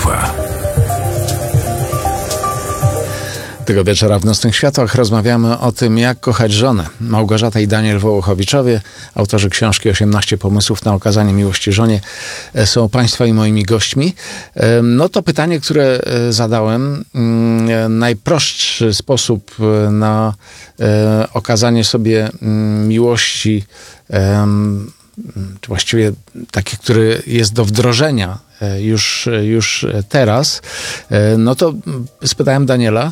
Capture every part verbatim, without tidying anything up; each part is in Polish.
światła. Tego wieczora w Nocnych Światłach rozmawiamy o tym, jak kochać żonę. Małgorzata i Daniel Wołochowiczowie, autorzy książki osiemnaście pomysłów na okazanie miłości żonie, są Państwa i moimi gośćmi. No to pytanie, które zadałem, najprostszy sposób na okazanie sobie miłości, czy właściwie taki, który jest do wdrożenia już, już teraz, no to spytałem Daniela,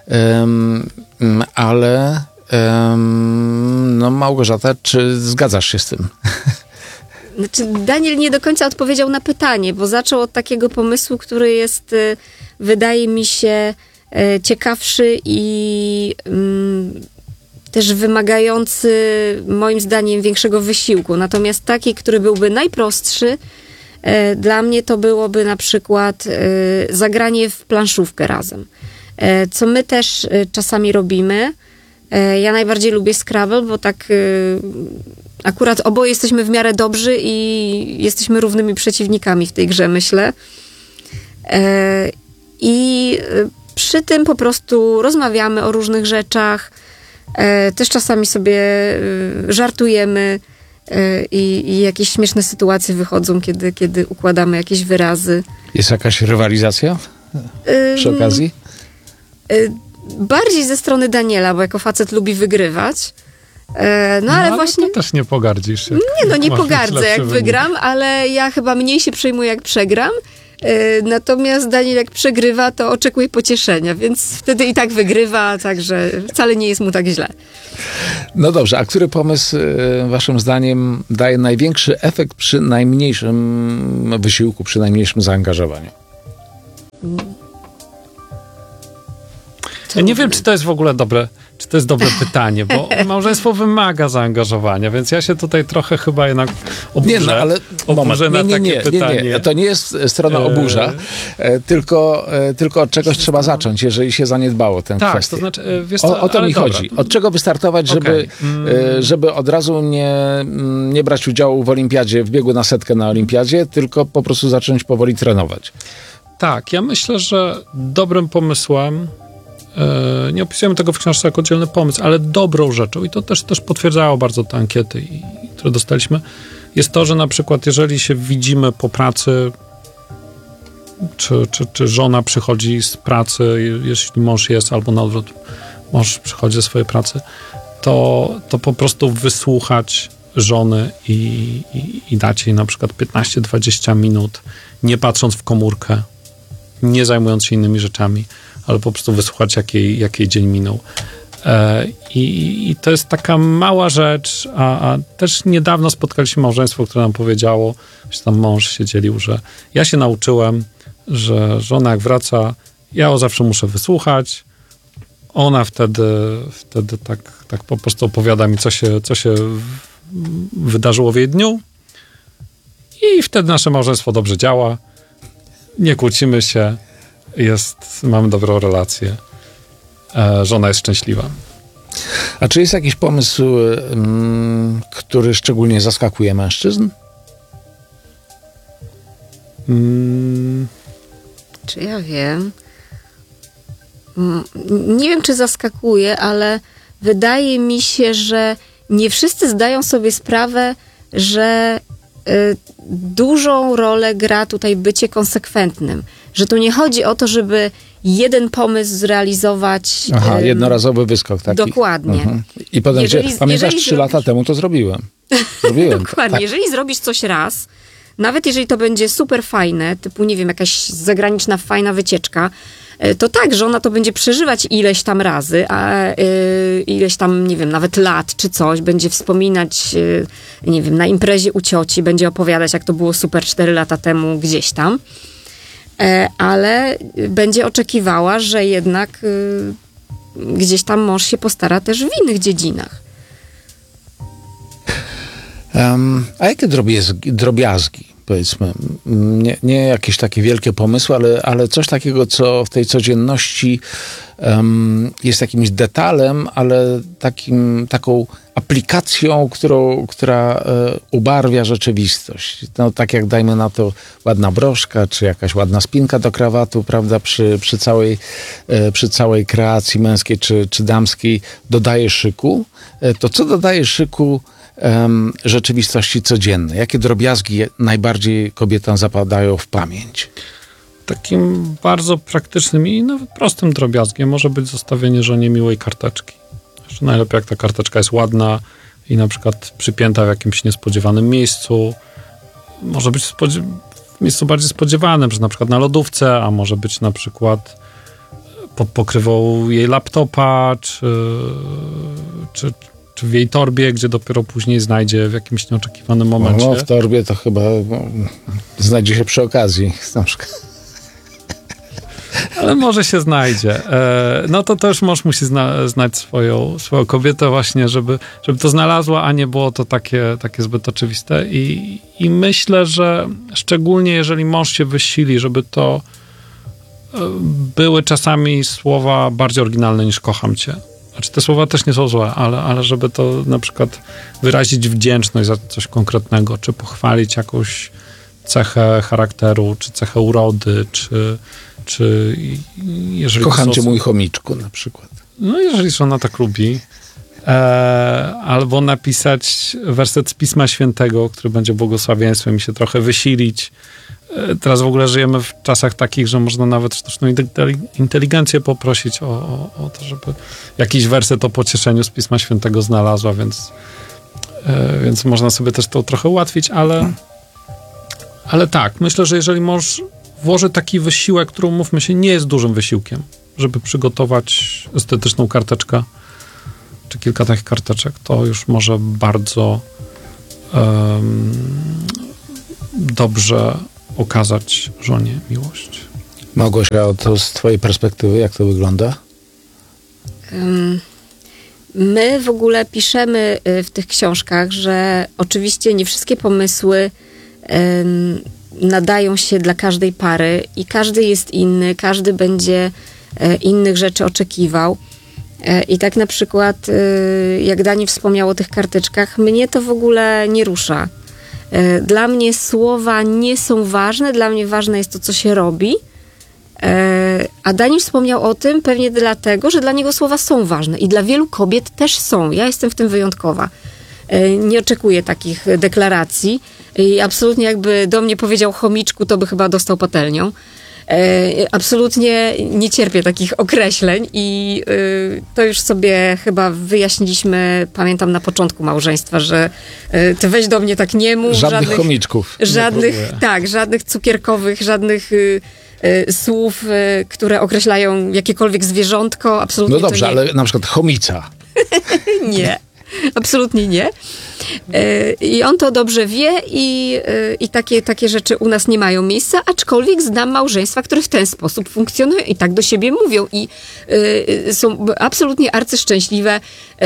ale no Małgorzata, czy zgadzasz się z tym? Znaczy, Daniel nie do końca odpowiedział na pytanie, bo zaczął od takiego pomysłu, który jest, wydaje mi się, ciekawszy i też wymagający, moim zdaniem, większego wysiłku. Natomiast taki, który byłby najprostszy, dla mnie to byłoby na przykład zagranie w planszówkę razem. Co my też czasami robimy. Ja najbardziej lubię Scrabble, bo tak akurat oboje jesteśmy w miarę dobrzy i jesteśmy równymi przeciwnikami w tej grze, myślę. I przy tym po prostu rozmawiamy o różnych rzeczach. Też czasami sobie żartujemy i, i jakieś śmieszne sytuacje wychodzą, kiedy, kiedy układamy jakieś wyrazy. Jest jakaś rywalizacja przy okazji? Bardziej ze strony Daniela, bo jako facet lubi wygrywać. No, no ale, ale właśnie... to też nie pogardzisz się. Nie, no nie pogardzę, jak wynik. wygram, ale ja chyba mniej się przejmuję, jak przegram. Natomiast Daniel jak przegrywa, to oczekuje pocieszenia, więc wtedy i tak wygrywa, także wcale nie jest mu tak źle. No dobrze, a który pomysł waszym zdaniem daje największy efekt przy najmniejszym wysiłku, przy najmniejszym zaangażowaniu? Ja nie wiem, czy to jest w ogóle dobre, czy to jest dobre pytanie, bo małżeństwo wymaga zaangażowania, więc ja się tutaj trochę chyba jednak oburzę, nie, no, ale oburzę moment, na nie, nie, takie nie, pytanie. Nie, nie, to nie jest strona oburza, e, tylko, e, tylko od czegoś trzeba zacząć, jeżeli się zaniedbało tę tak, kwestię. To znaczy, wiesz co, o, o to mi dobra. chodzi. Od czego wystartować, żeby, okay. e, żeby od razu nie, nie brać udziału w olimpiadzie, w biegu na setkę na olimpiadzie, tylko po prostu zacząć powoli trenować. Tak, ja myślę, że dobrym pomysłem, nie opisujemy tego w książce jako oddzielny pomysł, ale dobrą rzeczą, i to też, też potwierdzało bardzo te ankiety, i, które dostaliśmy, jest to, że na przykład jeżeli się widzimy po pracy, czy, czy, czy żona przychodzi z pracy, jeśli mąż jest, albo na odwrót, mąż przychodzi ze swojej pracy, to, to po prostu wysłuchać żony i, i, i dać jej na przykład piętnaście dwadzieścia minut, nie patrząc w komórkę, nie zajmując się innymi rzeczami, ale po prostu wysłuchać, jak jej, jak jej dzień minął. E, i, I to jest taka mała rzecz, a, a też niedawno spotkaliśmy małżeństwo, które nam powiedziało, że tam mąż się dzielił, że ja się nauczyłem, że żona jak wraca, ja ją zawsze muszę wysłuchać, ona wtedy, wtedy tak, tak po prostu opowiada mi, co się, co się wydarzyło w jej dniu i wtedy nasze małżeństwo dobrze działa, nie kłócimy się, jest, mamy dobrą relację, e, żona jest szczęśliwa. A czy jest jakiś pomysł, um, który szczególnie zaskakuje mężczyzn? Hmm. Czy ja wiem? Nie wiem, czy zaskakuje, ale wydaje mi się, że nie wszyscy zdają sobie sprawę, że y, dużą rolę gra tutaj bycie konsekwentnym. Że tu nie chodzi o to, żeby jeden pomysł zrealizować. Aha, um, jednorazowy wyskok taki. Dokładnie. Mhm. I potem, jeżeli, że, pamiętasz, trzy lata temu to zrobiłem. zrobiłem Dokładnie. Tak. Jeżeli zrobisz coś raz, nawet jeżeli to będzie super fajne, typu, nie wiem, jakaś zagraniczna fajna wycieczka, to tak, że ona to będzie przeżywać ileś tam razy, a y, ileś tam, nie wiem, nawet lat czy coś, będzie wspominać, y, nie wiem, na imprezie u cioci, będzie opowiadać, jak to było super cztery lata temu gdzieś tam, e, ale będzie oczekiwała, że jednak y, gdzieś tam mąż się postara też w innych dziedzinach. Um, a jakie drobiazgi, drobiazgi, powiedzmy, nie, nie jakieś takie wielkie pomysły, ale, ale coś takiego, co w tej codzienności um, jest jakimś detalem, ale takim, taką aplikacją, którą, która e, ubarwia rzeczywistość. No, tak jak dajmy na to ładna broszka, czy jakaś ładna spinka do krawatu, prawda, przy, przy, całej, e, przy całej kreacji męskiej czy, czy damskiej dodaje szyku. E, to co dodaje szyku um, rzeczywistości codziennej? Jakie drobiazgi najbardziej kobietom zapadają w pamięć? Takim bardzo praktycznym i nawet prostym drobiazgiem może być zostawienie żonie miłej karteczki. Jeszcze najlepiej, jak ta karteczka jest ładna i na przykład przypięta w jakimś niespodziewanym miejscu. Może być spodzie- w miejscu bardziej spodziewanym, że na przykład na lodówce, a może być na przykład pod pokrywą jej laptopa, czy, czy, czy w jej torbie, gdzie dopiero później znajdzie w jakimś nieoczekiwanym momencie. No, w torbie to chyba no, znajdzie się przy okazji. Na przykład. Ale może się znajdzie. E, no to też mąż musi zna, znać swoją, swoją kobietę właśnie, żeby, żeby to znalazła, a nie było to takie, takie zbyt oczywiste. I, I myślę, że szczególnie jeżeli mąż się wysili, żeby to e, były czasami słowa bardziej oryginalne niż kocham cię. Znaczy te słowa też nie są złe, ale, ale żeby to na przykład wyrazić wdzięczność za coś konkretnego, czy pochwalić jakąś cechę charakteru, czy cechę urody, czy czy jeżeli Kocham są, cię, mój chomiczku, na przykład. No jeżeli żona tak lubi, e, albo napisać werset z Pisma Świętego, który będzie błogosławieństwem i się trochę wysilić. E, teraz w ogóle żyjemy w czasach takich, że można nawet sztuczną inteligencję poprosić o, o, o to, żeby jakiś werset o pocieszeniu z Pisma Świętego znalazła, więc, e, więc można sobie też to trochę ułatwić, ale, ale tak, myślę, że jeżeli mąż włoży taki wysiłek, który, umówmy się, nie jest dużym wysiłkiem, żeby przygotować estetyczną karteczkę, czy kilka takich karteczek, to już może bardzo um, dobrze okazać żonie miłość. Małgosia, to z twojej perspektywy, jak to wygląda? Um, my w ogóle piszemy w tych książkach, że oczywiście nie wszystkie pomysły um, nadają się dla każdej pary i każdy jest inny, każdy będzie e, innych rzeczy oczekiwał. E, I tak na przykład, e, jak Dani wspomniał o tych karteczkach, mnie to w ogóle nie rusza. E, dla mnie słowa nie są ważne, dla mnie ważne jest to, co się robi. E, a Dani wspomniał o tym pewnie dlatego, że dla niego słowa są ważne i dla wielu kobiet też są. Ja jestem w tym wyjątkowa. E, nie oczekuję takich deklaracji. I absolutnie jakby do mnie powiedział chomiczku, to by chyba dostał patelnią. E, absolutnie nie cierpię takich określeń i e, to już sobie chyba wyjaśniliśmy, pamiętam na początku małżeństwa, że e, ty weź do mnie tak nie mów. Żadnych, żadnych chomiczków. Żadnych, tak, żadnych cukierkowych, żadnych e, e, słów, e, które określają jakiekolwiek zwierzątko. Absolutnie No dobrze, to nie. ale na przykład chomica. Nie. Absolutnie nie. I on to dobrze wie i, i takie, takie rzeczy u nas nie mają miejsca, aczkolwiek znam małżeństwa, które w ten sposób funkcjonują i tak do siebie mówią i są absolutnie arcyszczęśliwe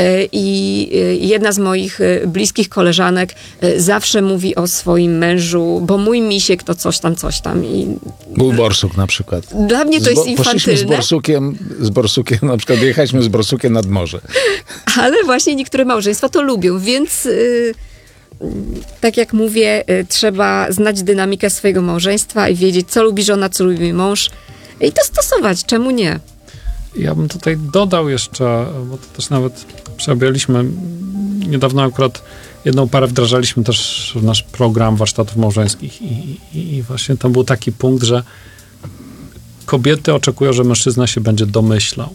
i jedna z moich bliskich koleżanek zawsze mówi o swoim mężu, bo mój misiek to coś tam, coś tam. I Mój borsuk na przykład. dla mnie to jest Zbo- Poszliśmy z infantylne. borsukiem, z borsukiem, na przykład jechaliśmy z borsukiem nad morze. Ale właśnie niektóre małżeństwa to lubią, więc yy, tak jak mówię, yy, trzeba znać dynamikę swojego małżeństwa i wiedzieć, co lubi żona, co lubi mąż i to stosować, czemu nie? Ja bym tutaj dodał jeszcze, bo to też nawet przerabialiśmy, niedawno akurat jedną parę wdrażaliśmy też w nasz program warsztatów małżeńskich i, i, i właśnie tam był taki punkt, że kobiety oczekują, że mężczyzna się będzie domyślał.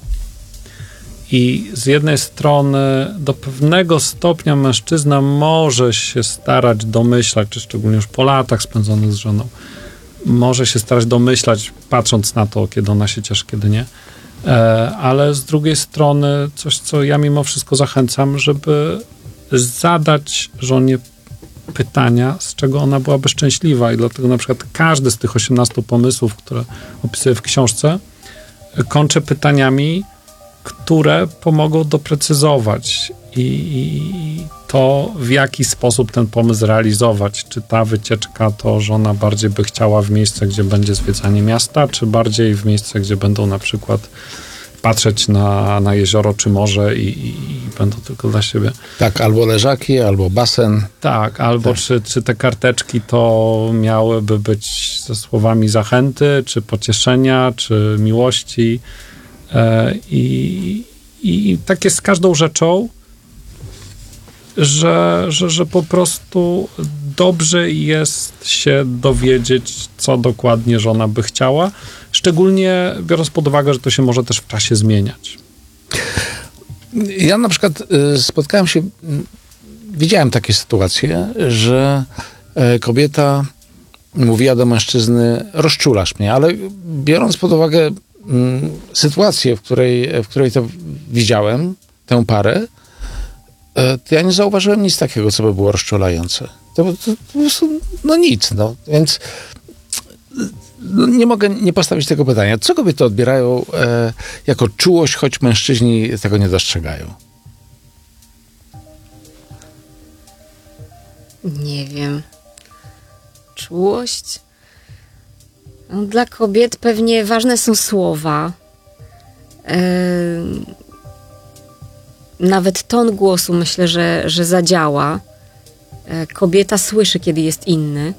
I z jednej strony do pewnego stopnia mężczyzna może się starać domyślać, czy szczególnie już po latach spędzonych z żoną, może się starać domyślać, patrząc na to, kiedy ona się cieszy, kiedy nie. E, ale z drugiej strony coś, co ja mimo wszystko zachęcam, żeby zadać żonie pytania, z czego ona byłaby szczęśliwa i dlatego na przykład każdy z tych osiemnastu pomysłów, które opisuję w książce, kończę pytaniami, które pomogą doprecyzować i, i to, w jaki sposób ten pomysł realizować. Czy ta wycieczka to żona bardziej by chciała w miejsce, gdzie będzie zwiedzanie miasta, czy bardziej w miejsce, gdzie będą na przykład patrzeć na, na jezioro czy morze i, i, i będą tylko dla siebie. Tak, albo leżaki, albo basen. Tak, albo tak. Czy, czy te karteczki to miałyby być ze słowami zachęty, czy pocieszenia, czy miłości. E, i, I tak jest z każdą rzeczą, że, że, że po prostu dobrze jest się dowiedzieć, co dokładnie żona by chciała, szczególnie biorąc pod uwagę, że to się może też w czasie zmieniać. Ja na przykład spotkałem się, widziałem takie sytuacje, że kobieta mówiła do mężczyzny, rozczulasz mnie, ale biorąc pod uwagę sytuację, w której, w której to widziałem, tę parę, to ja nie zauważyłem nic takiego, co by było rozczulające. To, to, to po prostu, no nic, no. Więc no, nie mogę nie postawić tego pytania. Co kobiety odbierają e, jako czułość, choć mężczyźni tego nie dostrzegają? Nie wiem. Czułość? No, dla kobiet pewnie ważne są słowa. Yy... Nawet ton głosu myślę, że, że zadziała. Kobieta słyszy, kiedy jest inny.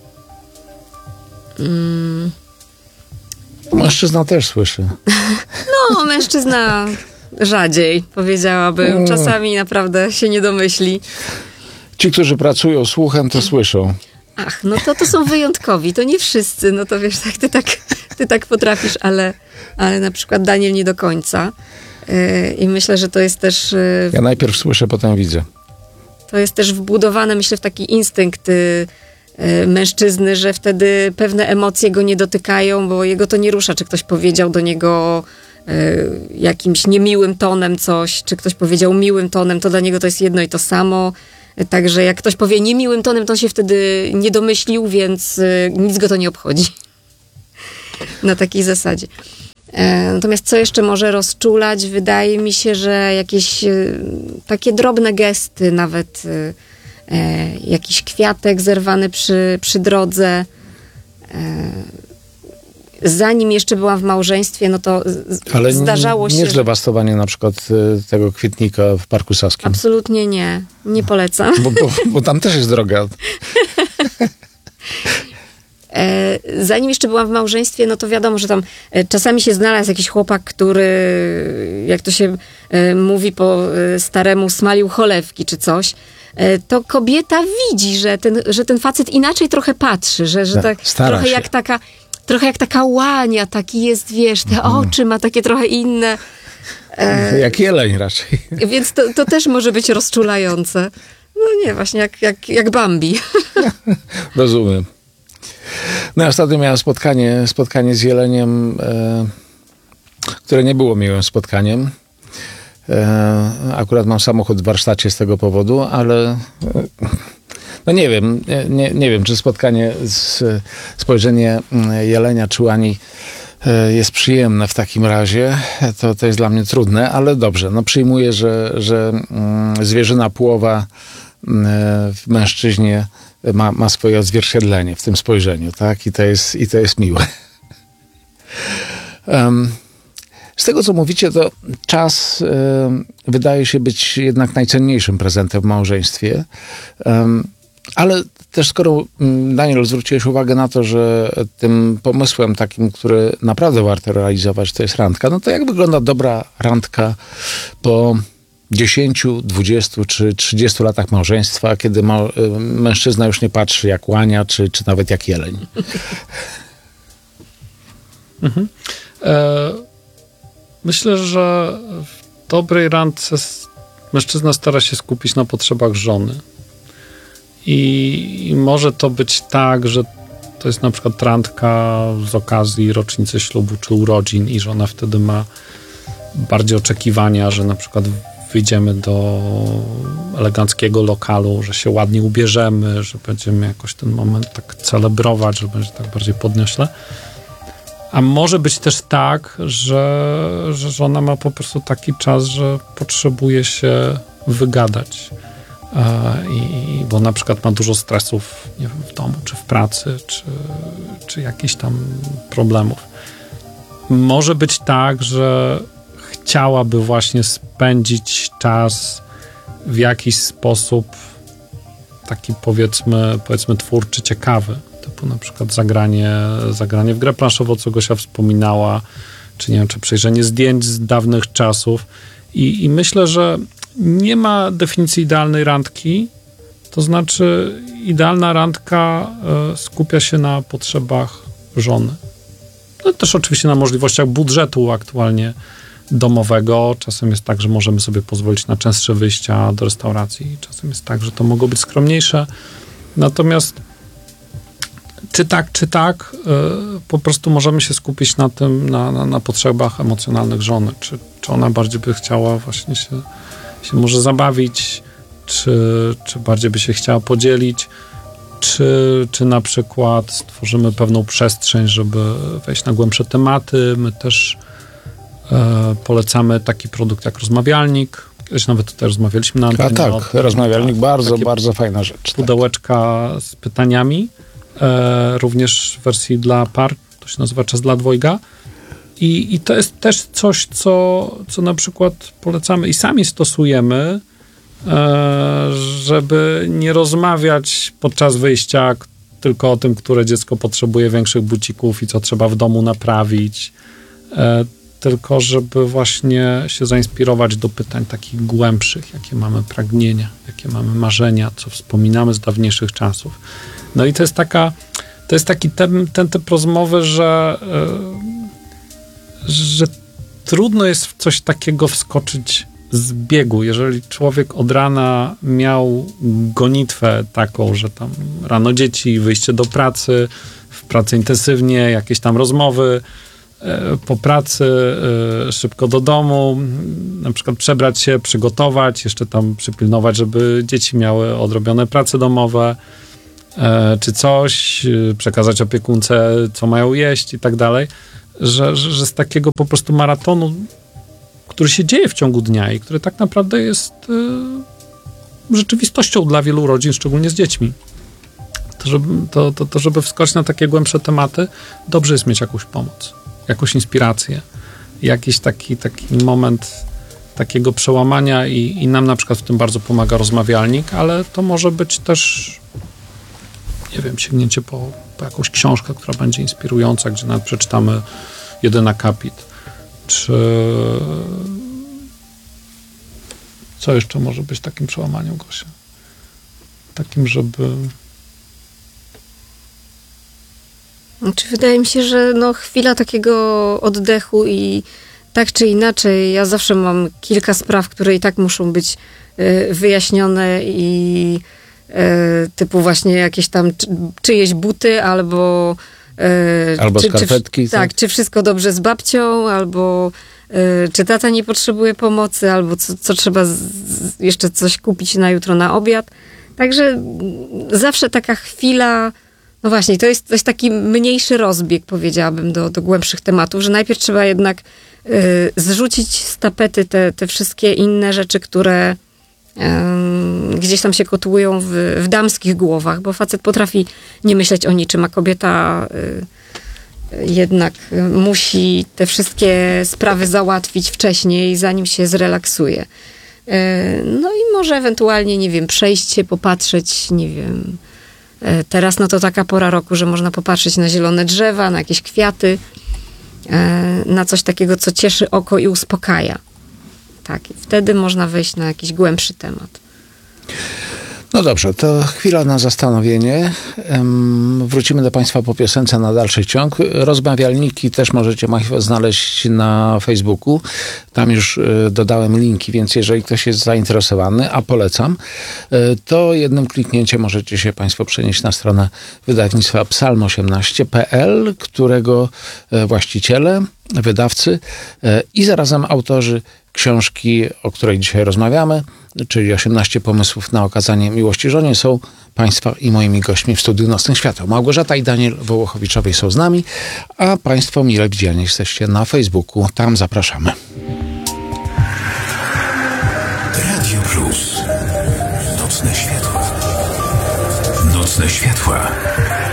Mm. Mężczyzna też słyszy. No, mężczyzna rzadziej, powiedziałabym. Czasami naprawdę się nie domyśli. Ci, którzy pracują słuchem, to słyszą. Ach, no to to są wyjątkowi. To nie wszyscy. No to wiesz, tak, ty, tak, ty tak potrafisz, ale, ale na przykład Daniel nie do końca. I myślę, że to jest też... Ja najpierw słyszę, potem widzę. To jest też wbudowane, myślę, w taki instynkt mężczyzny, że wtedy pewne emocje go nie dotykają, bo jego to nie rusza, czy ktoś powiedział do niego jakimś niemiłym tonem coś, czy ktoś powiedział miłym tonem, to dla niego to jest jedno i to samo. Także jak ktoś powie niemiłym tonem, to on się wtedy nie domyślił, więc nic go to nie obchodzi. Na takiej zasadzie. Natomiast co jeszcze może rozczulać? Wydaje mi się, że jakieś takie drobne gesty, nawet e, jakiś kwiatek zerwany przy, przy drodze. E, zanim jeszcze byłam w małżeństwie, no to Ale zdarzało się... Ale nie zdewastowanie na przykład tego kwietnika w Parku Saskim. Absolutnie nie. Nie polecam. Bo, bo, bo tam też jest droga. Zanim jeszcze byłam w małżeństwie, no to wiadomo, że tam czasami się znalazł jakiś chłopak, który, jak to się mówi po staremu, smalił cholewki czy coś. To kobieta widzi, że ten, że ten facet inaczej trochę patrzy, że, że tak, trochę się. jak taka, trochę jak taka łania, taki jest, wiesz, te hmm. oczy ma takie trochę inne. Jak jeleń raczej. Więc to, to też może być rozczulające. No nie, właśnie jak, jak, jak Bambi. Rozumiem. No, ostatnio miałem spotkanie, spotkanie z jeleniem, e, które nie było miłym spotkaniem. E, akurat mam samochód w warsztacie z tego powodu, ale e, no nie wiem, nie, nie wiem, czy spotkanie, z, spojrzenie jelenia czy łani e, jest przyjemne w takim razie. To, to jest dla mnie trudne, ale dobrze. No przyjmuję, że, że mm, zwierzyna płowa e, w mężczyźnie Ma, ma swoje odzwierciedlenie w tym spojrzeniu, tak? I to jest, i to jest miłe. Um, z tego, co mówicie, to czas um, wydaje się być jednak najcenniejszym prezentem w małżeństwie. Um, ale też skoro, Daniel, zwróciłeś uwagę na to, że tym pomysłem takim, który naprawdę warto realizować, to jest randka, no to jak wygląda dobra randka po dziesięciu, dwudziestu czy trzydziestu latach małżeństwa, kiedy ma, mężczyzna już nie patrzy jak łania, czy, czy nawet jak jeleń? Mhm. E, myślę, że w dobrej randce mężczyzna stara się skupić na potrzebach żony. I, i może to być tak, że to jest na przykład randka z okazji rocznicy ślubu czy urodzin i żona wtedy ma bardziej oczekiwania, że na przykład wyjdziemy do eleganckiego lokalu, że się ładnie ubierzemy, że będziemy jakoś ten moment tak celebrować, że będzie tak bardziej podniośle. A może być też tak, że, że żona ma po prostu taki czas, że potrzebuje się wygadać. I, bo na przykład ma dużo stresów, nie wiem, w domu, czy w pracy, czy, czy jakichś tam problemów. Może być tak, że chciałaby właśnie spędzić czas w jakiś sposób taki powiedzmy, powiedzmy twórczy, ciekawy. Typu na przykład zagranie, zagranie w grę planszową, co Gosia wspominała, czy nie wiem, czy przejrzenie zdjęć z dawnych czasów. I, i myślę, że nie ma definicji idealnej randki, to znaczy idealna randka y, skupia się na potrzebach żony. No też oczywiście na możliwościach budżetu aktualnie domowego. Czasem jest tak, że możemy sobie pozwolić na częstsze wyjścia do restauracji. Czasem jest tak, że to mogą być skromniejsze. Natomiast czy tak, czy tak, y, po prostu możemy się skupić na tym, na, na, na potrzebach emocjonalnych żony. Czy, czy ona bardziej by chciała właśnie się, się może zabawić, czy, czy bardziej by się chciała podzielić, czy, czy na przykład stworzymy pewną przestrzeń, żeby wejść na głębsze tematy. My też e, polecamy taki produkt jak rozmawialnik. Kiedyś nawet tutaj rozmawialiśmy na antenie. A tak, rozmawialnik, bardzo, bardzo fajna rzecz. Pudełeczka tak. z pytaniami, e, również w wersji dla par, to się nazywa Czas dla dwojga. I, I to jest też coś, co, co na przykład polecamy i sami stosujemy, e, żeby nie rozmawiać podczas wyjścia tylko o tym, które dziecko potrzebuje większych bucików i co trzeba w domu naprawić, e, tylko żeby właśnie się zainspirować do pytań takich głębszych, jakie mamy pragnienia, jakie mamy marzenia, co wspominamy z dawniejszych czasów. No i to jest taka, to jest taki ten, ten typ rozmowy, że e, że trudno jest w coś takiego wskoczyć z biegu. Jeżeli człowiek od rana miał gonitwę taką, że tam rano dzieci, wyjście do pracy, w pracy intensywnie, jakieś tam rozmowy, po pracy szybko do domu, na przykład przebrać się, przygotować, jeszcze tam przypilnować, żeby dzieci miały odrobione prace domowe, czy coś, przekazać opiekunce, co mają jeść i tak dalej. Że, że, że z takiego po prostu maratonu, który się dzieje w ciągu dnia i który tak naprawdę jest y, rzeczywistością dla wielu rodzin, szczególnie z dziećmi, to żeby, to, to, to żeby wskoczyć na takie głębsze tematy, dobrze jest mieć jakąś pomoc, jakąś inspirację, jakiś taki, taki moment takiego przełamania i, i nam na przykład w tym bardzo pomaga rozmawialnik, ale to może być też, nie wiem, sięgnięcie po, po jakąś książkę, która będzie inspirująca, gdzie nawet przeczytamy jeden akapit. Czy co jeszcze może być takim przełamaniem, Gosia? Takim, żeby... Znaczy, wydaje mi się, że no chwila takiego oddechu i tak czy inaczej, ja zawsze mam kilka spraw, które i tak muszą być y, wyjaśnione i typu właśnie jakieś tam czyjeś buty, albo albo czy, skarpetki. Czy, tak, tak, czy wszystko dobrze z babcią, albo czy tata nie potrzebuje pomocy, albo co, co trzeba z, jeszcze coś kupić na jutro na obiad. Także zawsze taka chwila, no właśnie, to jest, to jest taki mniejszy rozbieg, powiedziałabym, do, do głębszych tematów, że najpierw trzeba jednak y, zrzucić z tapety te, te wszystkie inne rzeczy, które gdzieś tam się kotłują w, w damskich głowach, bo facet potrafi nie myśleć o niczym, a kobieta y, jednak musi te wszystkie sprawy załatwić wcześniej, zanim się zrelaksuje. Y, no i może ewentualnie, nie wiem, przejść się, popatrzeć, nie wiem, y, teraz no to taka pora roku, że można popatrzeć na zielone drzewa, na jakieś kwiaty, y, na coś takiego, co cieszy oko i uspokaja. Tak, i wtedy można wejść na jakiś głębszy temat. No dobrze, to chwila na zastanowienie. Wrócimy do Państwa po piosence na dalszy ciąg. Rozmawialniki też możecie Państwo znaleźć na Facebooku. Tam już dodałem linki, więc jeżeli ktoś jest zainteresowany, a polecam, to jednym kliknięciem możecie się Państwo przenieść na stronę wydawnictwa psalm osiemnaście kropka p l, którego właściciele wydawcy i zarazem autorzy książki, o której dzisiaj rozmawiamy, czyli osiemnaście pomysłów na okazanie miłości żonie, są Państwa i moimi gośćmi w studiu Nocnych Świateł. Małgorzata i Daniel Wołochowiczowie są z nami, a Państwo mile widziani jesteście na Facebooku. Tam zapraszamy. Radio Plus. Nocne światła. Nocne światła.